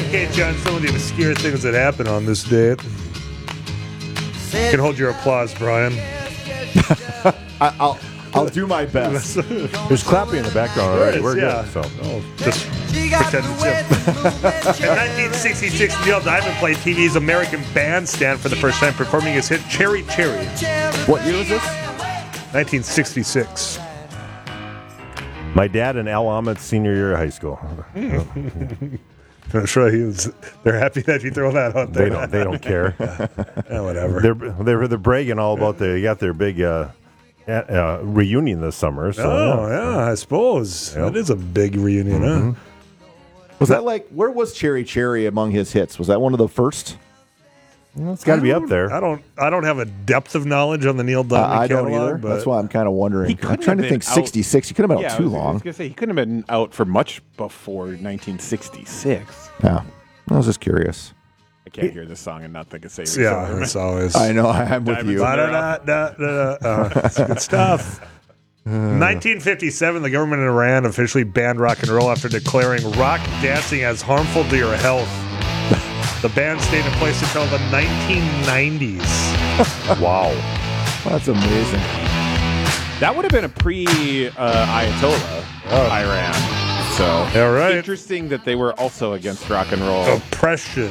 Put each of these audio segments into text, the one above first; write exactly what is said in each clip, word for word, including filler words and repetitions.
educate you on some of the obscure things that happen on this date. You can hold your applause, Brian. I, I'll I'll do my best. There's clapping in the background already. We're yeah. good. So. Oh, just pretend it's him. In nineteen sixty-six, Neil Diamond played T V's American Bandstand for the first time, performing his hit Cherry Cherry. What year was this? nineteen sixty-six. My dad and Al Ahmed's senior year of high school. I'm sure he was. They're happy that you throw that out there. They don't. They don't care. Yeah, whatever. They're they're they're bragging all about they got their big uh, uh, reunion this summer. So, oh yeah. yeah, I suppose Yep. that is a big reunion, Mm-hmm. huh? Was that like, where was Cherry Cherry among his hits? Was that one of the first? Well, it's got to be up there. I don't. I don't have a depth of knowledge on the Neil Uh, Diamond I don't catalog, either. but That's why I'm kind of wondering. He I'm couldn't trying to have think been out- sixty-six. He couldn't have been out Yeah, too I was, I long. was gonna say he couldn't have been out for much before nineteen sixty-six. Yeah. I was just curious. I can't hear this song and not think of Saving yeah, Silverman. it's always. I know. I'm with Diamonds you. in the Da, da, da, da, da. Uh, it's good stuff. nineteen fifty-seven, the government in Iran officially banned rock and roll after declaring rock dancing as harmful to your health. The ban stayed in place until the nineteen nineties. Wow. That's amazing. That would have been a pre-Ayatollah Oh. Iran. So All right. interesting that they were also against rock and roll. Oppression.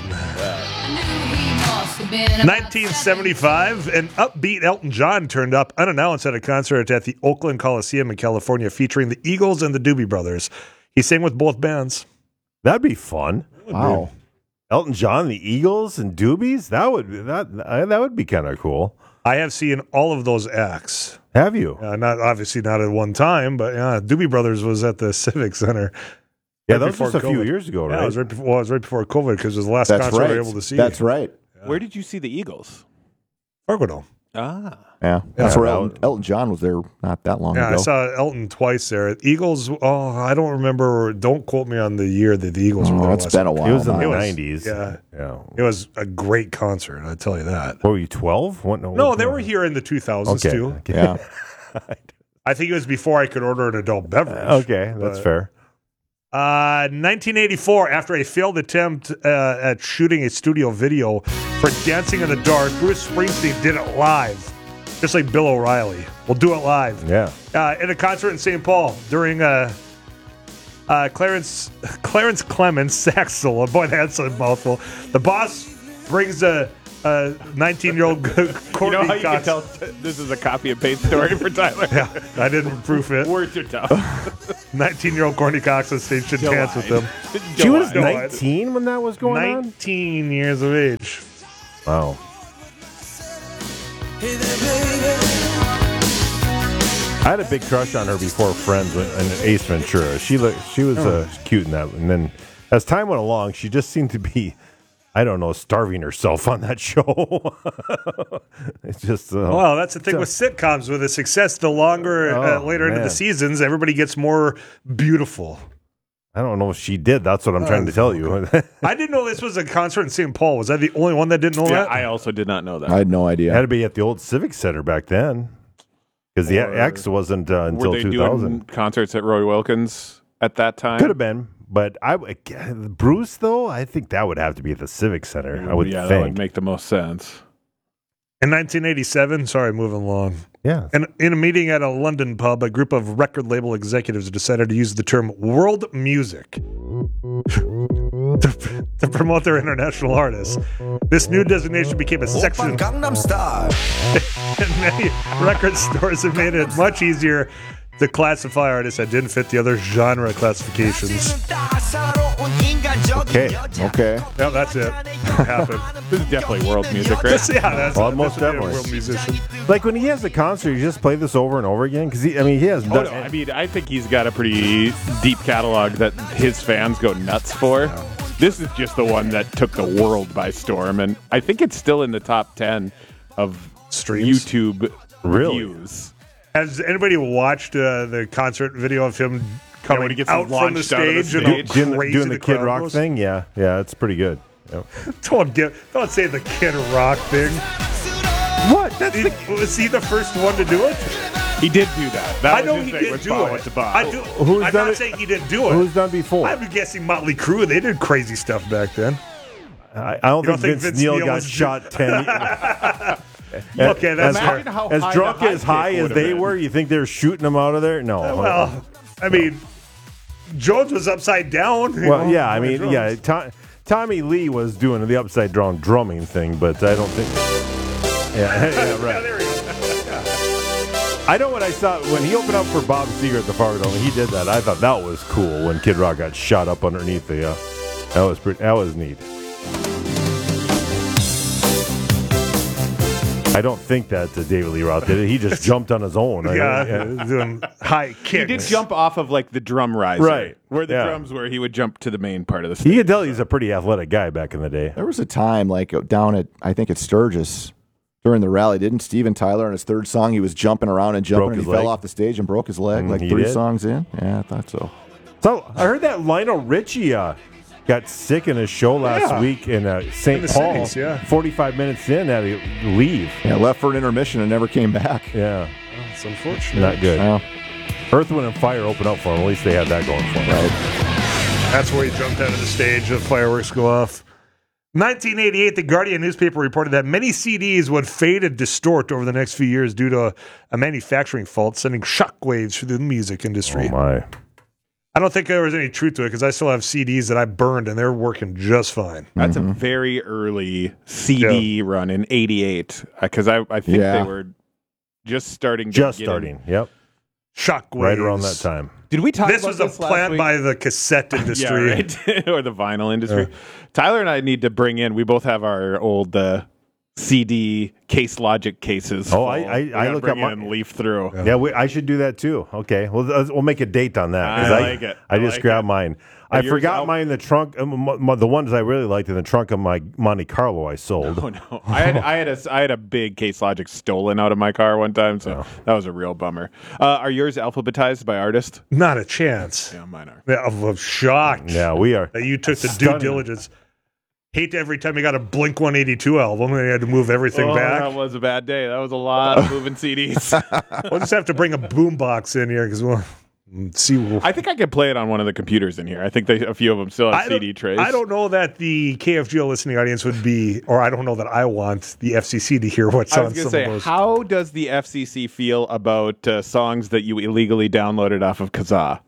nineteen seventy-five, an upbeat Elton John turned up unannounced at a concert at the Oakland Coliseum in California featuring the Eagles and the Doobie Brothers. He sang with both bands. That'd be fun. Wow. Elton John, the Eagles, and Doobies. That would be, that uh, that would be kind of cool. I have seen all of those acts. Have you? Uh, not obviously not at one time, but yeah, Doobie Brothers was at the Civic Center. Yeah, right that was before just a few COVID. years ago, Yeah, right? it was right before. Well, it was right before COVID because it was the last That's concert right. we were able to see. That's right. Where did you see the Eagles? Fargo. Ah. Yeah. That's Yeah, where that Elton, was- Elton John was there not that long Yeah, ago. I saw Elton twice there. Eagles. Oh, I don't remember. Don't quote me on the year that the Eagles were oh, there. it's last been a time. while. It was in now. the It was- nineties. yeah. Yeah. It was a great concert. I tell you that. What were you, twelve? What, No, they were here in the two thousands Okay. too. Okay. Yeah. I think it was before I could order an adult beverage. Okay, that's But- fair. Uh, nineteen eighty-four, after a failed attempt uh, at shooting a studio video for Dancing in the Dark, Bruce Springsteen did it live, just like Bill O'Reilly. We'll do it live. Yeah. Uh, in a concert in Saint Paul during uh, uh, Clarence Clarence Clemens sax solo. Boy, that's a mouthful. The boss brings a nineteen-year-old You Courtney know how you can Cox. tell t- this is a copy and paste story for Tyler? Yeah, I didn't proof it. Words are tough. nineteen-year-old Courtney Cox on stage should Go dance on. with them. Go She was on. nineteen when that was going on? nineteen years of age. Wow. I had a big crush on her before Friends and Ace Ventura. She looked, she was uh, cute in that. And then as time went along, she just seemed to be, I don't know, starving herself on that show. It's just. Uh, Well, that's the thing with sitcoms. With the success, the longer uh, Oh, later into man. the seasons, everybody gets more beautiful. I don't know if she did. That's what I'm trying to tell you. I didn't know this was a concert in Saint Paul. Was I the only one that didn't know Yeah, that? I also did not know that. I had no It idea. had to be at the old Civic Center back then. Because the Or- X wasn't uh, until Were they two thousand. doing concerts at Roy Wilkins at that time? Could have been. But I, Bruce, though, I think that would have to be at the Civic Center. I would yeah, that think. would make the most sense. In nineteen eighty-seven, sorry, moving along. yeah. In, in a meeting at a London pub, a group of record label executives decided to use the term world music to, to promote their international artists. This new designation became a section in many record stores and made it much easier to classify artists that didn't fit the other genre classifications. Okay. Okay. Yeah, that's it. Happened. This is definitely world music, right? Yeah, that's Well, it. most This would be a definitely. world musician. Like when he has the concert, you just play this over and over again? Because, I mean, he has Oh, done no, I mean, I think he's got a pretty deep catalog that his fans go nuts for. This is just the one that took the world by storm, and I think it's still in the top ten of Streams? YouTube Really? views. Has anybody watched uh, the concert video of him coming when he gets out from the launched out of the stage, and how stage. doing, crazy doing the, Kid crowd Rock goes? thing? Yeah. Yeah, it's pretty good. Yep. Don't get, don't say the Kid Rock thing. What? That's Did- was he the first one to do it? He did do that. That I was know his he thing did with do Bob it. with the Bob. I do. Who's I'm done not it? saying he didn't do it. Who's done before? I'm guessing Motley Crue. They did crazy stuff back then. I, I don't, You don't think, think Vince, Vince Neil Neil got was- shot ten. Okay, that's as, fair. Imagine how as high drunk the high as high kick as would've they been. were. You think they're shooting them out of there? No. Well, I mean, Jones was upside down. you Well, know, yeah, I on the mean, drums. yeah. To, Tommy Lee was doing the upside down drumming thing, but I don't think. Yeah, yeah, Yeah, right. there you go. I know what I saw when he opened up for Bob Seger at the Fargo Dome. He did that. I thought that was cool when Kid Rock got shot up underneath the. Uh, that was pretty. That was neat. I don't think that uh, David Lee Roth did it. He just jumped on his own. I- Yeah, doing high kicks. He did jump off of like the drum riser, Right. where the Yeah. drums were. He would jump to the main part of the stage. You can tell he's a pretty athletic guy back in the day. There was a time, like down at, I think at Sturgis, during the rally, didn't Steven Tyler on his third song, he was jumping around and jumping, Broke and he his leg? fell off the stage and broke his leg, Mm, like he three did? songs in? Yeah, I thought so. So I heard that Lionel Richie uh, got sick in his show last Yeah. week in uh, Saint In the Paul. cities, yeah. forty-five minutes in, had to leave. Yeah, left for an intermission and never came back. Yeah, It's unfortunate. not good. Well, Earth, Wind, and Fire open up for him. At least they had that going for them. That's where he jumped out of the stage. The fireworks go off. nineteen eighty-eight, the Guardian newspaper reported that many C Ds would fade and distort over the next few years due to a, a manufacturing fault, sending shockwaves through the music industry. Oh my! I don't think there was any truth to it because I still have C Ds that I burned and they're working just fine. That's a very early C D run in eighty-eight, because I, I think Yeah. they were just starting. To Just get starting. in. Yep, Shockwaves. right around that time. Did we talk This about was a this last plant week? by the cassette industry. Yeah, right. Or the vinyl industry. Tyler and I need to bring in. We both have our old uh, C D Case Logic cases. Oh, I- full. I- We I gotta look bring at my- in and leaf through. Yeah, we, I should do that too. Okay, well, uh, we'll make a date on that. 'cause I like it. I I just like grabbed it. mine. Are I yours forgot out? mine in the trunk. Um, m- m- the ones I really liked in the trunk of my Monte Carlo I sold. Oh no! I had I had a I had a big Case Logic stolen out of my car one time, so that was a real bummer. Uh, are yours alphabetized by artist? Not a chance. Yeah, mine are. Yeah, I'm I'm shocked Yeah, we are. that you took the Stunning. due diligence. Hate every time you got a Blink one eighty-two album and you had to move everything Oh, back. that was a bad day. That was a lot of moving C Ds. We'll just have to bring a boombox in here because we'll see. I think I could play it on one of the computers in here. I think they, a few of them still have I don't- C D trays. I don't know that the K F G L listening audience would be, or I don't know that I want the F C C to hear what's I on was some going to of say, those. how does the F C C feel about uh, songs that you illegally downloaded off of Kazaa?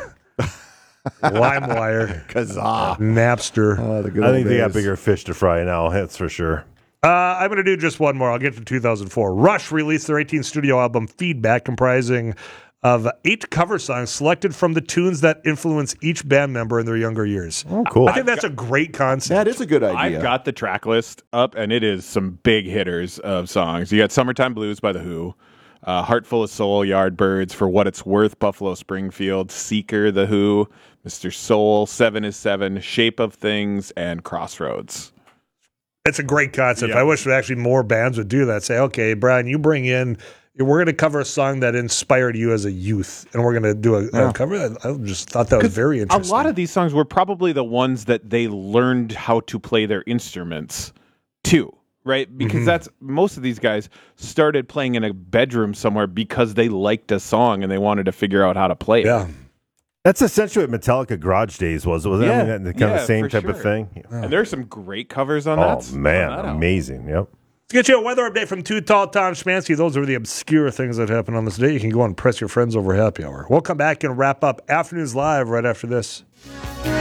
LimeWire, Kazaa. Napster. Oh, the good I old think they got days. bigger fish to fry now. That's for sure. Uh, I'm going to do just one more. I'll get to two thousand four. Rush released their eighteenth studio album, Feedback, comprising of eight cover songs selected from the tunes that influence each band member in their younger years. Oh, cool. I think that's a great concept. That is a good idea. I've got the track list up, and it is some big hitters of songs. You got Summertime Blues by The Who, uh, Heart Full of Soul, Yardbirds, For What It's Worth, Buffalo Springfield, Seeker, The Who, Mister Soul, Seven is Seven, Shape of Things, and Crossroads. It's a great concept. Yeah. I wish actually more bands would do that. Say, okay, Brian, you bring in, we're going to cover a song that inspired you as a youth, and we're going to do a, a cover. That I just thought that was very A interesting. lot of these songs were probably the ones that they learned how to play their instruments too, right? Because that's most of these guys started playing in a bedroom somewhere because they liked a song and they wanted to figure out how to play it. yeah. That's essentially what Metallica Garage Days was. Was Yeah. that kind of Yeah, the same for type of sure. thing? And there's some great covers on Oh, that. man. on that album. Amazing. Yep. Let's get you a weather update from Too Tall Tom Schmansky. Those are the obscure things that happened on this day. You can go and press your friends over happy hour. We'll come back and wrap up Afternoons Live right after this.